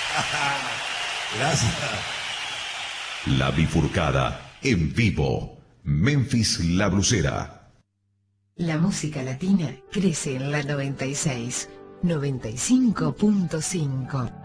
Gracias. La Bifurcada, en vivo. Memphis La Blusera. La música latina crece en la 96, 95.5.